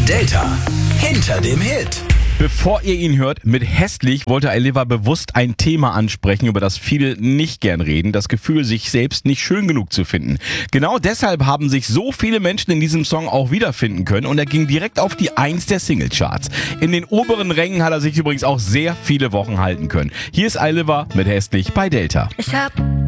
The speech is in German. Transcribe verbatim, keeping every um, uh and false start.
Delta hinter dem Hit. Bevor ihr ihn hört, mit hässlich wollte Ailiva bewusst ein Thema ansprechen, über das viele nicht gern reden, das Gefühl, sich selbst nicht schön genug zu finden. Genau deshalb haben sich so viele Menschen in diesem Song auch wiederfinden können und er ging direkt auf die Eins der Singlecharts. In den oberen Rängen hat er sich übrigens auch sehr viele Wochen halten können. Hier ist Ailiva mit hässlich bei Delta. Ich hab